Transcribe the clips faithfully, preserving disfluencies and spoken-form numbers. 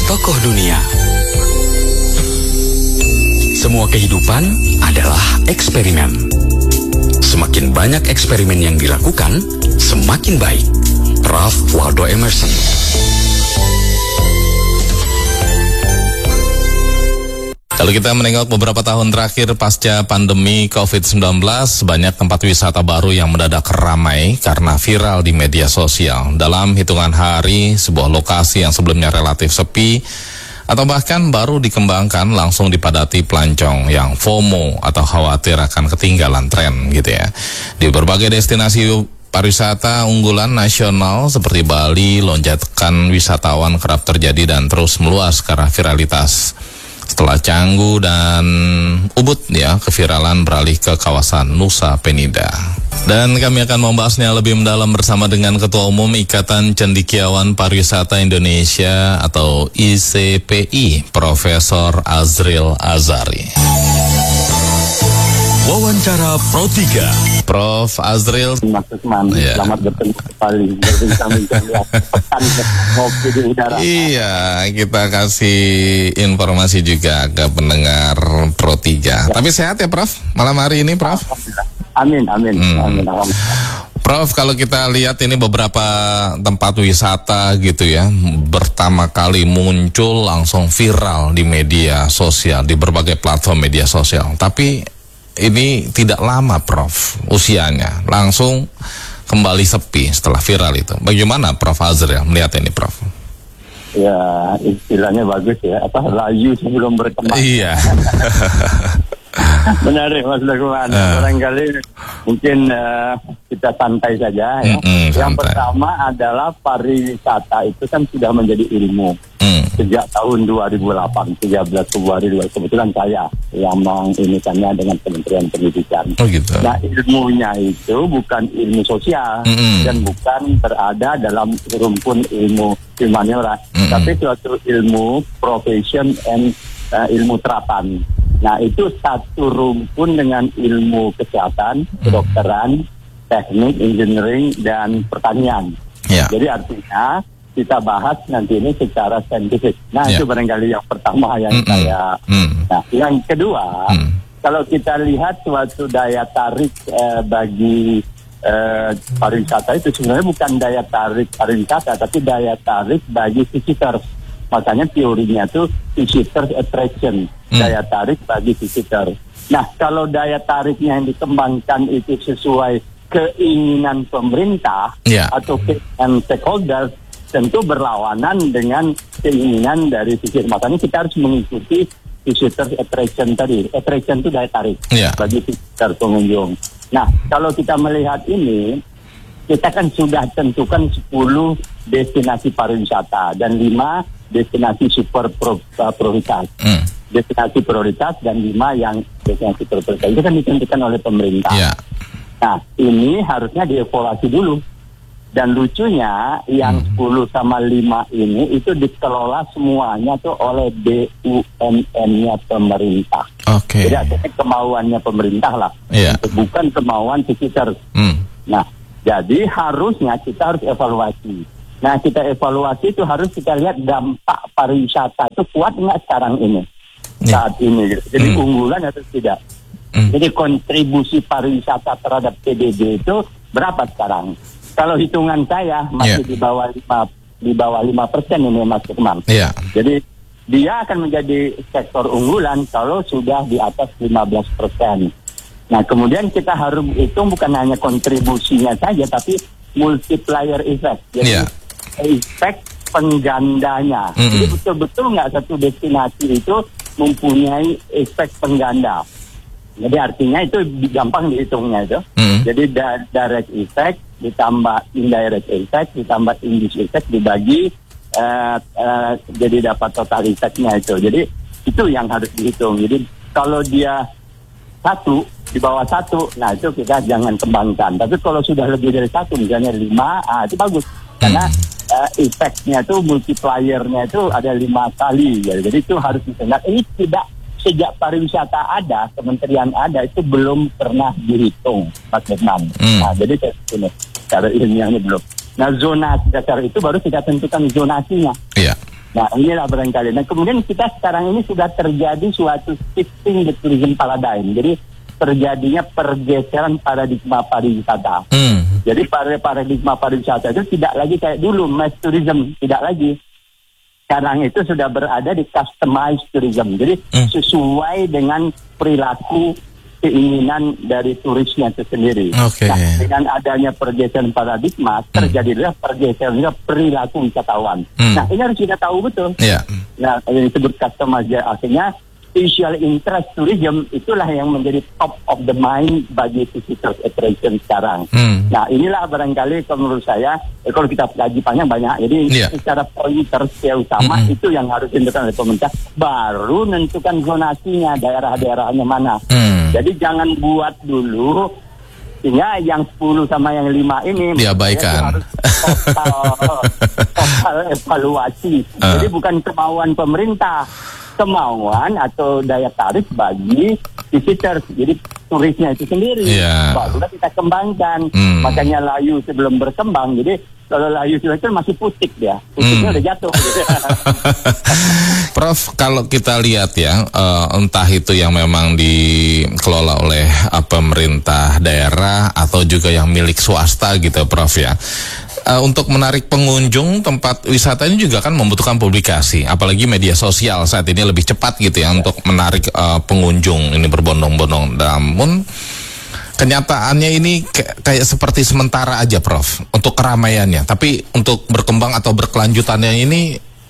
tokoh dunia. Semua kehidupan adalah eksperimen. Semakin banyak eksperimen yang dilakukan, semakin baik. Ralph Waldo Emerson. Kalau kita menengok beberapa tahun terakhir pasca pandemi covid sembilan belas, banyak tempat wisata baru yang mendadak ramai karena viral di media sosial. Dalam hitungan hari, sebuah lokasi yang sebelumnya relatif sepi atau bahkan baru dikembangkan langsung dipadati pelancong yang FOMO atau khawatir akan ketinggalan tren gitu ya. Di berbagai destinasi pariwisata unggulan nasional seperti Bali, lonjakan wisatawan kerap terjadi dan terus meluas karena viralitas. Setelah Canggu dan Ubud ya, keviralan beralih ke kawasan Nusa Penida. Dan kami akan membahasnya lebih mendalam bersama dengan Ketua Umum Ikatan Cendekiawan Pariwisata Indonesia atau I C P I, Profesor Azril Azari. Wawancara Pro tiga. Prof Azril, Mas Usman, yeah. Selamat bertemu kembali berbincang-bincang ya, pekan ngopi di udara. Iya, kita kasih informasi juga ke pendengar Pro tiga. Ya. Tapi sehat ya Prof, malam hari ini Prof? Amin, amin, hmm. amin. Prof, kalau kita lihat ini beberapa tempat wisata gitu ya, pertama kali muncul langsung viral di media sosial, di berbagai platform media sosial. Tapi ini tidak lama Prof usianya, langsung kembali sepi setelah viral itu. Bagaimana Prof Azril melihat ini Prof? Ya, istilahnya bagus ya, apa layu sebelum berkembang. Iya. Benar ya Mas Lukman. Uh. Barangkali mungkin uh, kita santai saja ya. Mm-mm, Yang santai. pertama adalah pariwisata itu kan sudah menjadi ilmu. Mm. Sejak tahun dua ribu delapan, tiga belas Februari, kebetulan saya yang menginikannya dengan Kementerian Pendidikan. Oh gitu. Nah, ilmunya itu bukan ilmu sosial Mm-mm. dan bukan berada dalam rumpun ilmu humaniora, Mm-mm. tapi suatu ilmu profession and uh, ilmu terapan. Nah, itu satu rumpun dengan ilmu kesehatan, kedokteran, teknik, engineering, dan pertanian. Yeah. Jadi artinya kita bahas nanti ini secara saintifik. Nah, yeah. itu barangkali yang pertama yang Mm-mm. saya... Mm. Nah, yang kedua, mm. kalau kita lihat suatu daya tarik eh, bagi eh, pariwisata itu sebenarnya bukan daya tarik pariwisata, tapi daya tarik bagi visitors. Makanya teorinya tuh visitors attraction, hmm. daya tarik bagi visitor. Nah, kalau daya tariknya yang dikembangkan itu sesuai keinginan pemerintah yeah. atau keinginan stakeholders, tentu berlawanan dengan keinginan dari visitor. Makanya kita harus mengikuti visitors attraction tadi. Attraction itu daya tarik yeah. bagi visitor pengunjung. Nah, kalau kita melihat ini, kita kan sudah tentukan sepuluh destinasi pariwisata dan lima destinasi super pro, uh, prioritas. Mm. Destinasi prioritas dan lima yang destinasi prioritas. Itu kan ditentukan oleh pemerintah. Yeah. Nah, ini harusnya dievaluasi dulu. Dan lucunya yang mm. sepuluh sama lima ini itu dikelola semuanya tuh oleh B U M N-nya pemerintah. Okay. Jadi artinya kemauannya pemerintah lah. Yeah. Bukan kemauan visitor. Mm. Nah, jadi harusnya kita harus evaluasi. Nah, kita evaluasi itu harus kita lihat dampak pariwisata itu kuat nggak sekarang ini, yeah. saat ini. Gitu. Jadi mm. unggulan atau tidak. Mm. Jadi kontribusi pariwisata terhadap P D B itu berapa sekarang? Kalau hitungan saya masih yeah. di bawah lima di bawah lima persen ini Mas Lukman. Yeah. Jadi dia akan menjadi sektor unggulan kalau sudah di atas lima belas persen. Nah, kemudian kita harus hitung bukan hanya kontribusinya saja, tapi multiplier effect. Jadi yeah. efek penggandanya. Mm-hmm. Jadi betul-betul nggak satu destinasi itu mempunyai efek pengganda. Jadi artinya itu gampang dihitungnya itu. Mm-hmm. Jadi da- direct effect ditambah indirect effect ditambah induced effect dibagi uh, uh, jadi dapat total effect-nya itu. Jadi itu yang harus dihitung. Jadi kalau dia satu di bawah satu, nah itu kita jangan kembangkan. Tapi kalau sudah lebih dari satu, misalnya lima, ah itu bagus. Karena uh, efeknya itu multipliernya itu ada lima kali. Ya. Jadi itu harus disengat. Ini tidak sejak pariwisata ada, kementerian ada, itu belum pernah dihitung, Mas Lukman. Hmm. Nah, jadi cara ilmiahnya belum. Nah, zonasi dasar itu baru kita tentukan zonasinya. Iya. Nah inilah barangkali. Nah kemudian kita sekarang ini sudah terjadi suatu shifting the tourism paradigm. Jadi terjadinya pergeseran paradigma pariwisata. Hmm. Jadi paradigma pariwisata itu tidak lagi kayak dulu mass tourism, tidak lagi. Sekarang itu sudah berada di customized tourism. Jadi hmm. sesuai dengan perilaku keinginan dari turisnya itu sendiri. Okay. Nah, dengan adanya pergeseran paradigma, hmm. terjadilah pergeseran perilaku wisatawan. Hmm. Nah, ini harus kita tahu betul. Yeah. Nah, yang disebut customized, artinya special interest tourism itulah yang menjadi top of the mind bagi visitors attraction sekarang. Hmm. Nah, inilah barangkali kalau menurut saya, eh, kalau kita kaji panjang banyak, jadi yeah. secara pointers yang utama hmm. itu yang harus ditentukan oleh pemerintah, baru menentukan zonasinya, daerah-daerahnya mana. Hmm. Jadi jangan buat dulu, sehingga yang sepuluh sama yang lima ini diabaikan. Harus total, total evaluasi. Uh. Jadi bukan kemauan pemerintah, kemauan atau daya tarik bagi visitors, jadi turisnya itu sendiri. Yeah. Barulah kita kembangkan. Hmm. Makanya layu sebelum berkembang, jadi kalau layu itu masih putik dia, putiknya hmm. udah jatuh. Prof, kalau kita lihat ya, uh, entah itu yang memang dikelola oleh uh, pemerintah daerah atau juga yang milik swasta gitu, Prof ya. Uh, untuk menarik pengunjung tempat wisata ini juga kan membutuhkan publikasi, apalagi media sosial saat ini lebih cepat gitu ya, ya. Untuk menarik uh, pengunjung ini berbondong-bondong. Namun kenyataannya ini kayak, kayak seperti sementara aja, Prof, untuk keramaiannya. Tapi untuk berkembang atau berkelanjutannya ini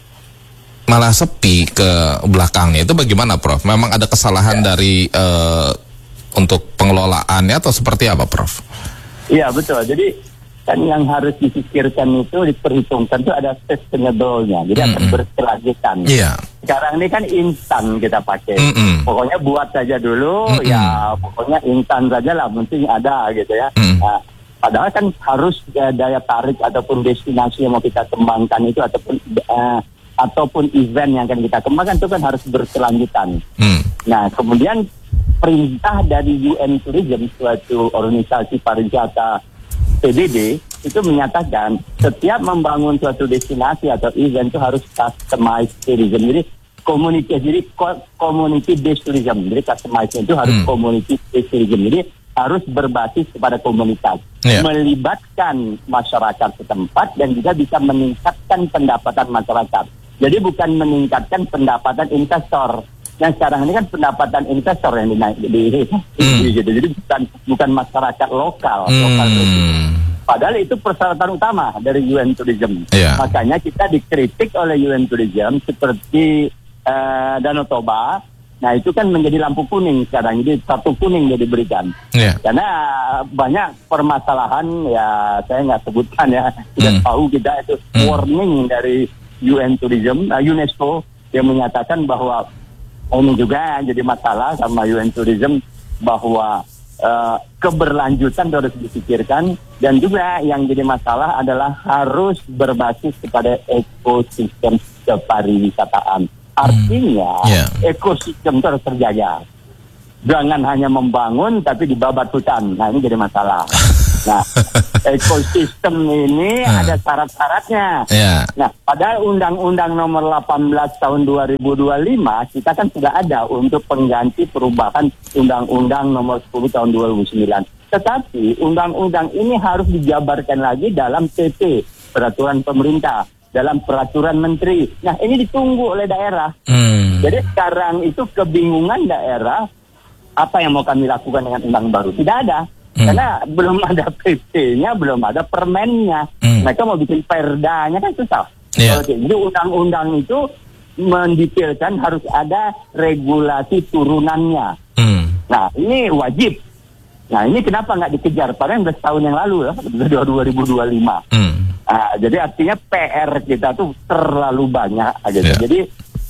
malah sepi ke belakangnya. Itu bagaimana, Prof? Memang ada kesalahan ya. dari uh, untuk pengelolaannya atau seperti apa, Prof? Iya, betul. Jadi kan yang harus difikirkan itu, diperhitungkan itu ada sustainable-nya, jadi mm-hmm. akan berkelanjutan. Yeah. Sekarang ini kan instan kita pakai, mm-hmm. pokoknya buat saja dulu, mm-hmm. ya pokoknya instan saja lah, penting ada gitu ya. Mm-hmm. Nah, padahal kan harus ya, daya tarik ataupun destinasi yang mau kita kembangkan itu ataupun uh, ataupun event yang akan kita kembangkan itu kan harus berkelanjutan. Mm. Nah, kemudian perintah dari U N Tourism, suatu organisasi pariwisata P B B, itu menyatakan setiap membangun suatu destinasi atau event itu harus customized tourism. Jadi community, jadi community based tourism. Jadi customized itu harus hmm. community based tourism. Jadi harus berbasis kepada komunitas, yeah. melibatkan masyarakat setempat dan juga bisa meningkatkan pendapatan masyarakat. Jadi bukan meningkatkan pendapatan investor. Yang sekarang ini kan pendapatan investor yang dinaik di, hmm. di, jadi bukan bukan masyarakat lokal, hmm. lokal padahal itu persyaratan utama dari U N Tourism. Yeah. Makanya kita dikritik oleh U N Tourism seperti uh, Danau Toba. Nah itu kan menjadi lampu kuning sekarang, jadi kartu kuning dia diberikan. Yeah. Karena banyak permasalahan, ya saya nggak sebutkan ya, tidak hmm. tahu kita itu hmm. warning dari U N Tourism, uh, UNESCO yang menyatakan bahwa ini juga jadi masalah sama U N Tourism, bahwa uh, keberlanjutan harus dipikirkan, dan juga yang jadi masalah adalah harus berbasis kepada ekosistem kepariwisataan. Artinya hmm. yeah. ekosistem harus terjaga. Jangan hanya membangun tapi dibabat hutan. Nah ini jadi masalah. Nah, ekosistem ini hmm. ada syarat-syaratnya. Yeah. Nah, padahal Undang-Undang Nomor delapan belas Tahun dua ribu dua puluh lima kita kan sudah ada untuk pengganti perubahan Undang-Undang Nomor sepuluh Tahun dua ribu sembilan. Tetapi undang-undang ini harus dijabarkan lagi dalam P P, peraturan pemerintah, dalam peraturan menteri. Nah, ini ditunggu oleh daerah. Hmm. Jadi sekarang itu kebingungan daerah, apa yang mau kami lakukan dengan undang baru? Tidak ada. Hmm. Karena belum ada P P-nya, belum ada permennya. Hmm. Mereka mau bikin perdanya kan susah. Yeah. Jadi undang-undang itu mendetailkan harus ada regulasi turunannya. Hmm. Nah ini wajib. Nah ini kenapa nggak dikejar? Padahal belas tahun yang lalu ya, dua ribu dua puluh lima. Hmm. Nah, jadi artinya P R kita tuh terlalu banyak. Gitu. Yeah. Jadi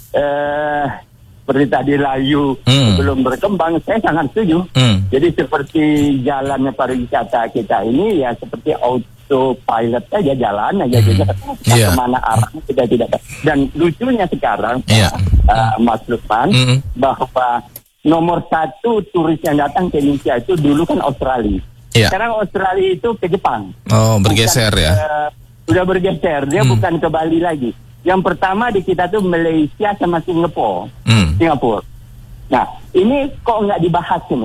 eh, seperti tadi layu hmm. belum berkembang, saya sangat setuju. Hmm. Jadi seperti jalannya pariwisata kita ini ya seperti autopilot saja, jalan aja hmm. kita yeah. kemana arahnya kita tidak tahu. Dan lucunya sekarang yeah. uh, Mas Lukman hmm. bahwa nomor satu turis yang datang ke Indonesia itu dulu kan Australia. Yeah. Sekarang Australia itu ke Jepang. Oh bergeser bukan, ya? Uh, sudah bergeser, dia hmm. bukan ke Bali lagi. Yang pertama di kita tuh Malaysia sama Singapura. Hmm. Singapura. Nah, ini kok nggak dibahas ini?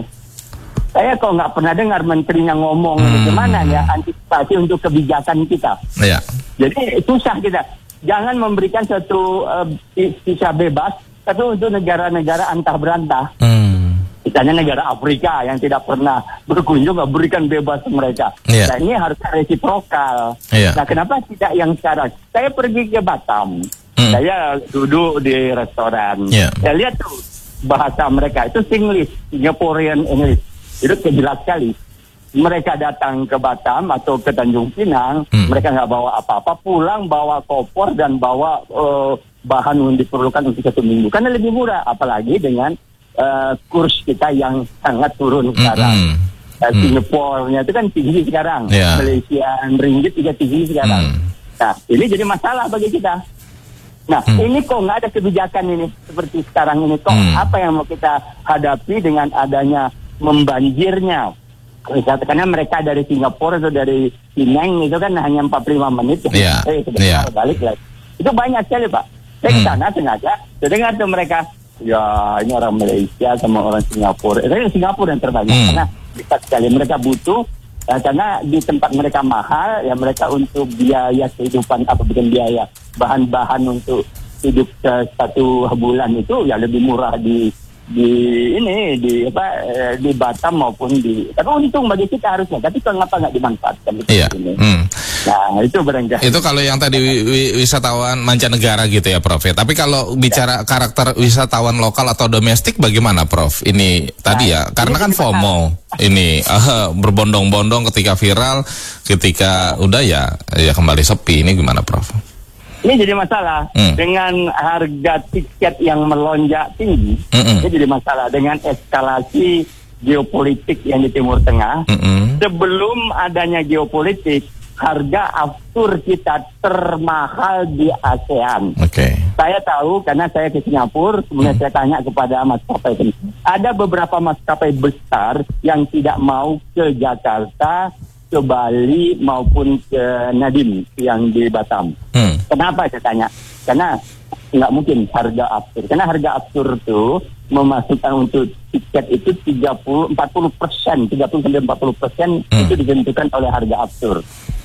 Saya kok nggak pernah dengar menterinya ngomong hmm. bagaimana ya antisipasi untuk kebijakan kita. Yeah. Jadi susah kita. Jangan memberikan satu uh, visa bebas, tapi untuk negara-negara antah berantah. Hmm. Misalnya negara Afrika yang tidak pernah berkunjung, berikan bebas mereka. Yeah. Nah, ini harus resiprokal. Yeah. Nah, kenapa tidak yang sekarang? Saya pergi ke Batam, hmm. saya duduk di restoran. Yeah. Saya lihat tuh bahasa mereka itu Singlish, Singaporean English. Itu jelas sekali. Mereka datang ke Batam atau ke Tanjung Pinang, hmm. mereka nggak bawa apa-apa, pulang bawa koper dan bawa uh, bahan yang diperlukan untuk satu minggu. Karena lebih murah, apalagi dengan uh, kurs kita yang sangat turun sekarang. Hmm. Uh, Singapore-nya itu kan tinggi sekarang, yeah. Malaysia ringgit juga tinggi sekarang. Hmm. Nah, ini jadi masalah bagi kita. Nah, hmm. ini kok nggak ada kebijakan ini seperti sekarang ini. Kok hmm. apa yang mau kita hadapi dengan adanya membanjirnya? Karena mereka dari Singapura atau dari Penang itu kan hanya empat puluh lima menit. Yeah. Eh, yeah. balik lagi. Itu banyak sekali, Pak. Saya hmm. ke sana sengaja, saya dengar tuh mereka, ya ini orang Malaysia sama orang Singapura. Itu Singapura yang terbanyak, hmm. karena dekat sekali. Mereka butuh, ya, karena di tempat mereka mahal, ya mereka untuk biaya kehidupan, apa bukan biaya, bahan-bahan untuk hidup uh, satu bulan itu ya lebih murah di di ini di apa di Batam maupun di, tapi untung bagi kita harusnya, tapi kenapa nggak dimanfaatkan itu? Iya. Hmm. Nah itu barangkali itu kalau yang tadi wisatawan mancanegara gitu ya, Prof. Tapi kalau bicara ya. karakter wisatawan lokal atau domestik bagaimana, Prof? Ini tadi nah, ya karena kan FOMO ini uh, berbondong-bondong ketika viral, ketika udah ya ya kembali sepi, ini gimana, Prof? Ini jadi masalah hmm. dengan harga tiket yang melonjak tinggi. Mm-mm. Ini jadi masalah dengan eskalasi geopolitik yang di Timur Tengah. Mm-mm. Sebelum adanya geopolitik, harga aftur kita termahal di ASEAN. Okay. Saya tahu karena saya ke Singapura, kemudian hmm. saya tanya kepada maskapai ini. Ada beberapa maskapai besar yang tidak mau ke Jakarta, ke Bali maupun ke Nadiem yang di Batam. Hmm. Kenapa saya tanya? Karena nggak mungkin harga aftur. Karena harga aftur itu memasukkan untuk tiket itu tiga puluh sampai empat puluh persen, tiga puluh sampai empat puluh persen hmm. itu ditentukan oleh harga aftur.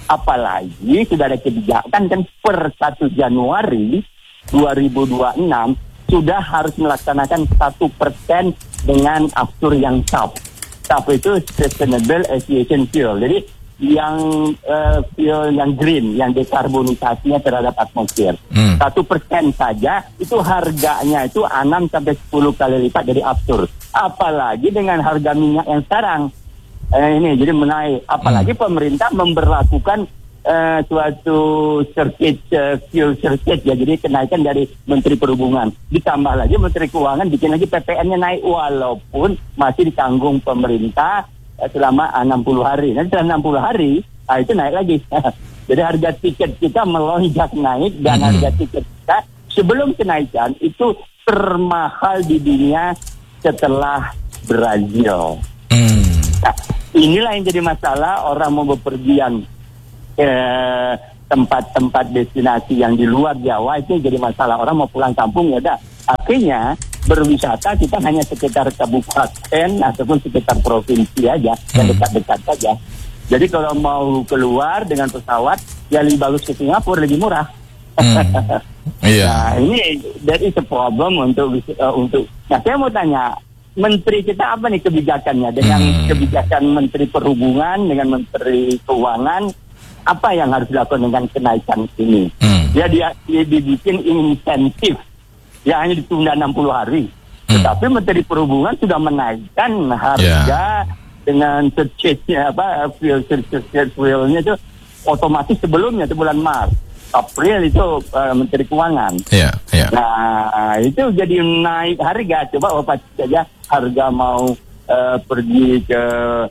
Apalagi sudah ada kebijakan kan per satu Januari dua ribu dua puluh enam sudah harus melaksanakan satu persen dengan aftur yang S A F. S A F itu Sustainable Aviation Fuel. Jadi yang uh, fuel yang green, yang dekarbonisasinya terhadap atmosfer. Satu persen saja, itu harganya itu enam sampai sepuluh kali lipat dari aftur. Apalagi dengan harga minyak yang sekarang. Eh, ini jadi menaik. Apalagi hmm. pemerintah memberlakukan uh, suatu circuit, uh, fuel circuit, ya, jadi kenaikan dari Menteri Perhubungan. Ditambah lagi Menteri Keuangan bikin lagi P P N-nya naik, walaupun masih ditanggung pemerintah selama enam puluh hari. Nanti setelah enam puluh hari, nah itu naik lagi. Jadi harga tiket kita melonjak naik, dan mm-hmm. harga tiket kita sebelum kenaikan itu termahal di dunia setelah Brazil. Mm. Nah, inilah yang jadi masalah orang mau bepergian ke tempat-tempat destinasi yang di luar Jawa, itu jadi masalah. Orang mau pulang kampung ya dah. Akhirnya berwisata kita hanya sekitar kabupaten ataupun sekitar provinsi aja, yang hmm. dekat-dekat saja. Jadi kalau mau keluar dengan pesawat, ya lebih bagus ke Singapura, lebih murah. Hmm. Yeah. Nah ini that is a problem untuk uh, untuk. Nah saya mau tanya, Menteri kita apa nih kebijakannya dengan hmm. kebijakan Menteri Perhubungan dengan Menteri Keuangan, apa yang harus dilakukan dengan kenaikan ini? Hmm. Ya dia, dia dibikin insentif. Ya hanya ditunda enam puluh hari. Hmm. Tetapi Menteri Perhubungan sudah menaikkan harga yeah. dengan surcharge-nya apa fuel surcharge fuelnya itu otomatis sebelumnya itu bulan Maret, April itu uh, Menteri Keuangan. Yeah, yeah. Nah itu jadi naik harga. Coba apa saja harga mau uh, pergi ke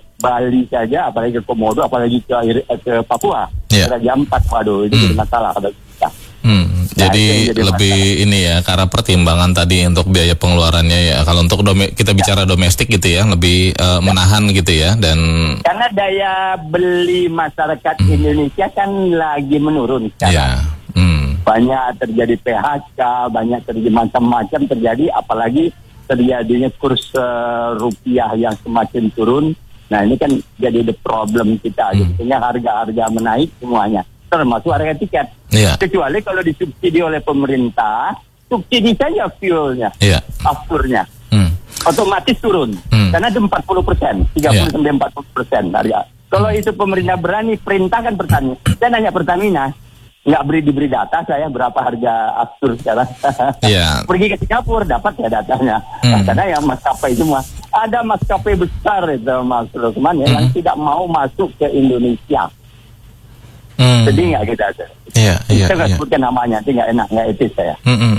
Bali saja, apalagi ke Komodo, apalagi ke, ke Papua. Yeah. Raja Ampat, waduh itu hmm. jadi masalah pada kita. Hmm, nah, jadi, jadi lebih masalah. Ini ya karena pertimbangan tadi untuk biaya pengeluarannya ya. Kalau untuk dome, kita bicara ya. domestik gitu ya, lebih uh, ya. menahan gitu ya, dan karena daya beli masyarakat hmm. Indonesia kan lagi menurun sekarang. Ya. Hmm. banyak terjadi P H K, banyak terjadi macam-macam terjadi, apalagi terjadinya kurs uh, rupiah yang semakin turun. Nah ini kan jadi the problem kita, hmm. Sehingga harga-harga menaik semuanya, termasuk harga tiket. Yeah. Kecuali kalau disubsidi oleh pemerintah, subsidi saja fuelnya, yeah. afturnya, hmm. otomatis turun, hmm. karena itu empat puluh persen, tiga puluh sampai empat puluh persen harga. Kalau itu pemerintah berani perintahkan Pertamina, saya nanya Pertamina, nggak beri diberi data saya berapa harga aftur sekarang. Yeah. Pergi ke Singapura dapat ya datanya, hmm. nah, karena yang maskapai semua. Ada maskapai besar itu Mas Lukman ya, mm. yang tidak mau masuk ke Indonesia. Mm. Jadi nggak kita ada. Iya, iya. Saya nggak sebutkan namanya, itu nggak enak, nggak etis saya.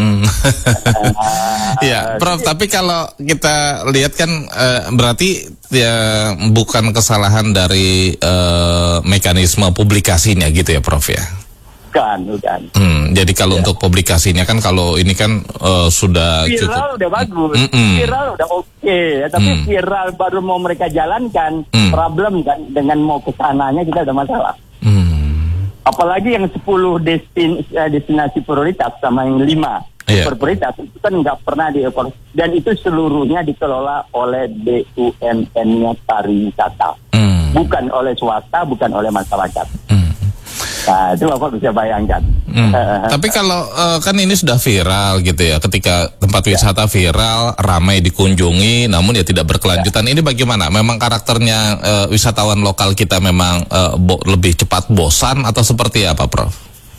Iya, Prof. Tapi kalau kita lihat kan uh, berarti ya bukan kesalahan dari uh, mekanisme publikasinya gitu ya, Prof ya? Bukan, bukan. Hmm, jadi kalau ya. Untuk publikasinya kan kalau ini kan uh, sudah viral cukup. Udah bagus, Mm-mm. viral udah oke, okay. Tapi mm. viral baru mau mereka jalankan, mm. problem kan dengan mau kesananya kita ada masalah. Mm. Apalagi yang sepuluh destin, destinasi prioritas sama yang lima yeah. prioritas itu kan nggak pernah dievaluasi, dan itu seluruhnya dikelola oleh B U M N-nya pariwisata, mm. bukan oleh swasta, bukan oleh masyarakat. Mm. Nah, itu Bapak bisa bayangkan. Hmm. Tapi kalau uh, kan ini sudah viral gitu ya, ketika tempat wisata viral, ramai dikunjungi, namun ya tidak berkelanjutan. Ya. Ini bagaimana? Memang karakternya uh, wisatawan lokal kita memang uh, bo- lebih cepat bosan atau seperti apa, Prof?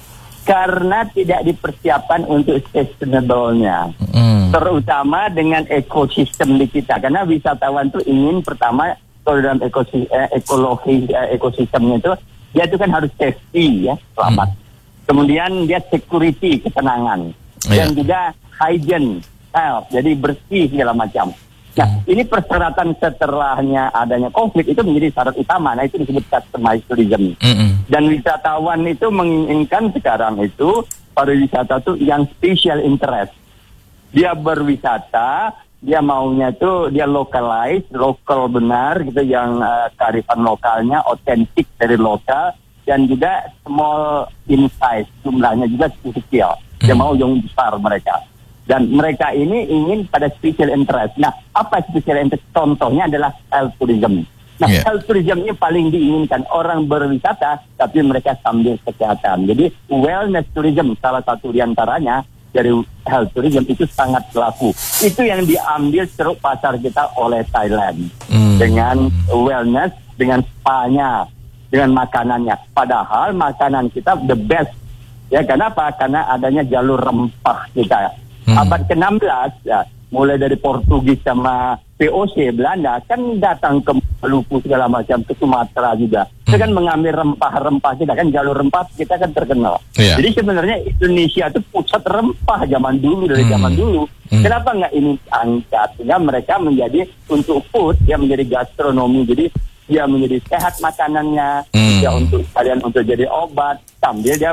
Karena tidak dipersiapkan untuk sustainable-nya, hmm. terutama dengan ekosistem di kita. Karena wisatawan itu ingin pertama kalau dalam ekosistem, eh, ekologi eh, ekosistemnya itu dia itu kan harus safety ya, selamat. Hmm. Kemudian dia security, ketenangan. Yeah. Dan juga hygiene, health, jadi bersih segala macam. Nah, hmm. ini persyaratan setelahnya adanya konflik itu menjadi syarat utama. Nah, itu disebut customized tourism. Hmm. Dan wisatawan itu menginginkan sekarang itu pariwisata itu yang special interest. Dia berwisata, dia maunya itu dia localize, lokal benar gitu, yang uh, kearifan lokalnya otentik dari lokal, dan juga small in size, jumlahnya juga kecil. Dia mau yang besar mereka. Dan mereka ini ingin pada special interest. Nah, apa special interest? Contohnya adalah health tourism. Nah, yeah. health tourism ini paling diinginkan orang berwisata, tapi mereka sambil kesehatan. Jadi wellness tourism salah satu diantaranya dari health tourism itu sangat laku. Itu yang diambil ceruk pasar kita oleh Thailand. Mm. Dengan wellness, dengan spa-nya, dengan makanannya. Padahal makanan kita the best. Ya, kenapa? Karena adanya jalur rempah kita. Mm. Abad ke enam belas, ya, mulai dari Portugis sama V O C Belanda kan datang ke Maluku segala macam, ke Sumatera juga. Kita kan mengambil rempah-rempah kita, kan jalur rempah kita kan terkenal. Yeah. Jadi sebenarnya Indonesia itu pusat rempah zaman dulu, dari hmm. zaman dulu. Hmm. Kenapa nggak ini angkat? Sehingga mereka menjadi untuk food, dia menjadi gastronomi. Jadi dia menjadi sehat makanannya, hmm. dia untuk kalian untuk jadi obat sambil dia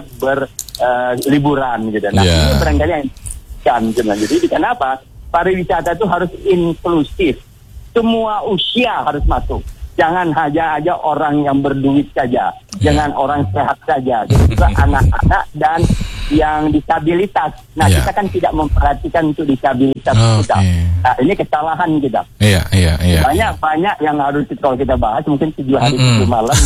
berliburan uh, gitu. Nah yeah. ini barangkali yang kan jadi kenapa? Pariwisata itu harus inklusif. Semua usia harus masuk. Jangan hanya aja orang yang berduit saja. Jangan yeah. orang sehat saja. Juga anak-anak dan yang disabilitas. Nah, yeah. kita kan tidak memperhatikan untuk disabilitas oh, kita. Okay. Nah, ini kesalahan kita. Iya, iya, iya. Banyak-banyak yang harus kalau kita bahas mungkin tujuh hari mm-hmm. tujuh malam.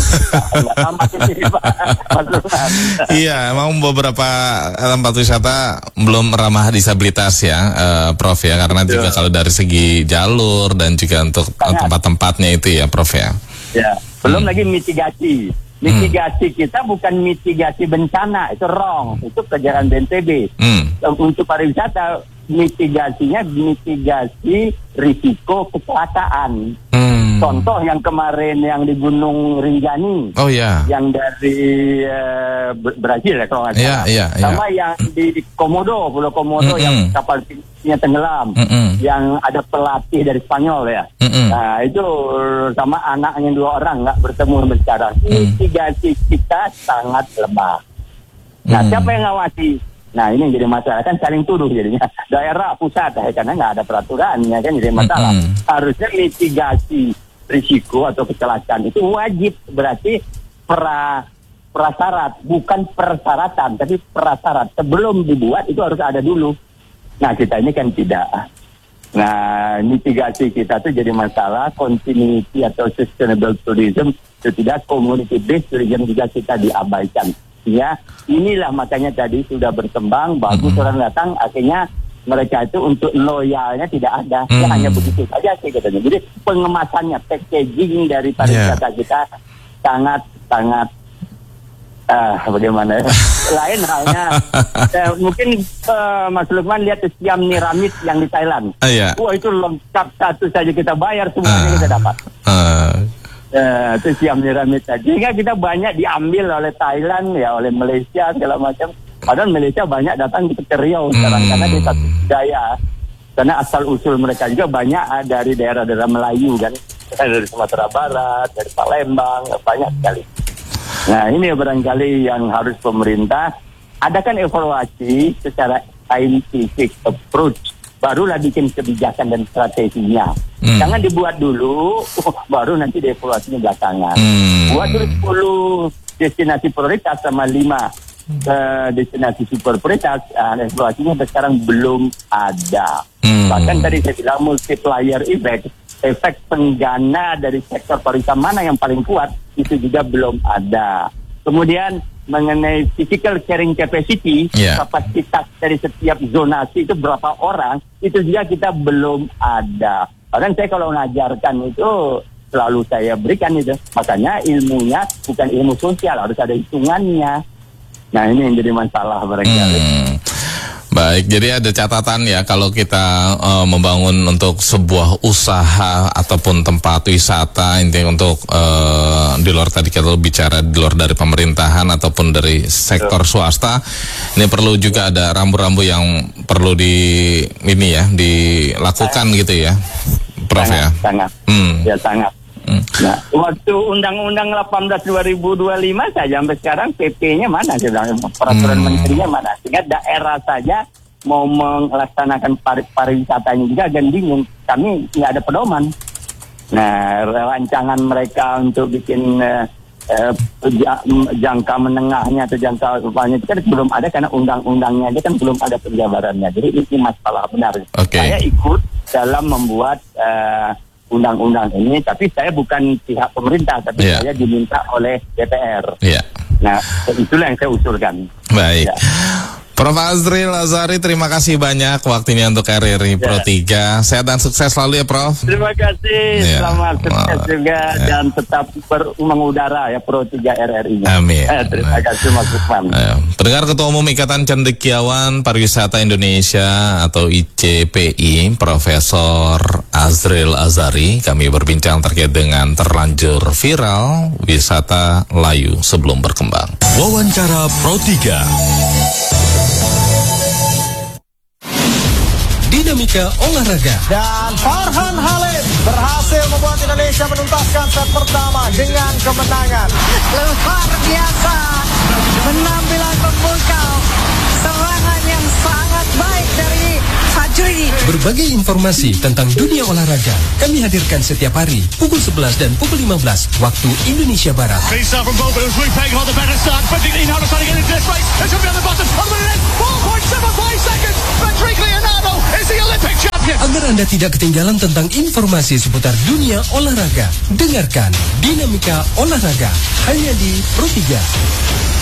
Iya, emang beberapa tempat wisata belum ramah disabilitas ya, uh, Prof ya. Karena Betul. juga kalau dari segi jalur dan juga untuk Sangat. tempat-tempatnya itu ya, Prof ya. Ya, belum hmm. lagi mitigasi. Mitigasi hmm. kita bukan mitigasi bencana, itu wrong, itu kejaran B N P B. Hmm. Untuk pariwisata, mitigasinya mitigasi risiko kecelakaan. Hmm. Contoh yang kemarin yang di Gunung Rinjani, oh ya, yang dari uh, Brazil ya kalau nggak salah, yeah, yeah, yeah. sama yang di Komodo, Pulau Komodo mm-hmm. yang kapal nya tenggelam, mm-hmm. yang ada pelatih dari Spanyol ya. Mm-hmm. Nah itu sama anaknya dua orang nggak bertemu berbicara. Mitigasi kita sangat lemah. Nah mm. siapa yang ngawasi? Nah ini yang jadi masalah, kan saling tuduh jadinya. Daerah pusat ya, karena nggak ada peraturannya kan jadi masalah. Mm-hmm. Harusnya mitigasi risiko atau kecelakaan itu wajib, berarti pra prasyarat, bukan persyaratan, tapi prasyarat. Sebelum dibuat itu harus ada dulu. Nah, kita ini kan tidak. Nah, mitigasi kita tuh jadi masalah continuity atau sustainable tourism, itu tidak community based tourism juga kita diabaikan. Ya, inilah makanya tadi sudah berkembang, bagus mm-hmm. orang datang, akhirnya mereka itu untuk loyalnya tidak ada, mm-hmm. ya hanya begitu saja sih katanya. Jadi pengemasannya, packaging dari pariwisata yeah. kita sangat sangat uh, bagaimana? Lain halnya, uh, mungkin uh, Mas Lukman lihat Siam Niramid yang di Thailand. Uh, yeah. Wah itu lengkap, satu saja kita bayar semuanya uh, kita dapat. Uh. Uh, itu Siam Niramid tadi. Sehingga kita banyak diambil oleh Thailand, ya oleh Malaysia segala macam. Padahal Malaysia banyak datang ke Riau sekarang hmm. karena dia satu budaya. Karena asal usul mereka juga banyak uh, dari daerah-daerah Melayu kan, dari Sumatera Barat, dari Palembang, banyak sekali. Nah ini barangkali yang harus pemerintah adakan evaluasi secara scientific approach. Barulah bikin kebijakan dan strateginya. Hmm. Jangan dibuat dulu, baru nanti dievaluasinya belakangan. Hmm. Buat dulu sepuluh destinasi prioritas sama lima uh, destinasi super prioritas, uh, evaluasinya sekarang belum ada. Hmm. Bahkan tadi saya bilang multiplier effect, efek penggana dari sektor pariwisata mana yang paling kuat, itu juga belum ada. Kemudian mengenai physical carrying capacity, yeah. kapasitas dari setiap zonasi itu berapa orang, itu juga kita belum ada. Bahkan saya kalau mengajarkan itu selalu saya berikan itu. Makanya ilmunya bukan ilmu sosial, harus ada hitungannya. Nah ini yang jadi masalah barangkali. Hmm. Baik, jadi ada catatan ya kalau kita uh, membangun untuk sebuah usaha ataupun tempat wisata, intinya untuk uh, di luar tadi kita bicara di luar dari pemerintahan ataupun dari sektor swasta, ini perlu juga ada rambu-rambu yang perlu di ini ya dilakukan gitu ya, Prof sangat, ya. Sangat, hmm. ya sangat. Hmm. Nah, waktu Undang-Undang delapan belas dua ribu dua puluh lima saja sampai sekarang P P-nya mana, peraturan hmm. menterinya mana, sehingga daerah saja mau melaksanakan pari pariwisatanya juga agak bingung. Kami nggak ada pedoman. Nah, rancangan mereka untuk bikin uh, uh, jangka menengahnya atau jangka upahnya itu kan belum ada karena undang-undangnya aja kan belum ada penjabarannya. Jadi ini masalah benar. Okay. Saya ikut dalam membuat uh, undang-undang ini, tapi saya bukan pihak pemerintah, tapi yeah. saya diminta oleh D P R. Yeah. Nah, itulah yang saya usulkan. Baik. Ya. Prof Azril Azhari, terima kasih banyak waktunya untuk R R I Pro tiga. Sehat dan sukses selalu ya, Prof. Terima kasih, ya. Selamat sukses oh. juga ya. Dan tetap ber- mengudara ya Pro tiga R R I-nya. Amin. Eh, terima kasih Mas Lukman. Ya. Pendengar Ketua Umum Ikatan Cendekiawan Pariwisata Indonesia atau I C P I, Profesor Azril Azhari, kami berbincang terkait dengan terlanjur viral wisata layu sebelum berkembang. Wawancara Pro tiga. Dinamika olahraga. Dan Farhan Halim berhasil membuat Indonesia menuntaskan set pertama dengan kemenangan. Luar biasa, penampilan memukau, serangan yang sangat baik dari Fajri. Berbagai informasi tentang dunia olahraga kami hadirkan setiap hari pukul sebelas dan pukul lima belas waktu Indonesia Barat. Agar Anda tidak ketinggalan tentang informasi seputar dunia olahraga, dengarkan Dinamika Olahraga hanya di Pro tiga.